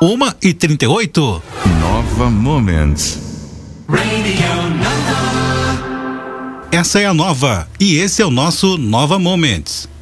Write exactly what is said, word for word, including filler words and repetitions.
uma e trinta e oito. Nova Moments. Essa é a Nova e esse é o nosso Nova Moments.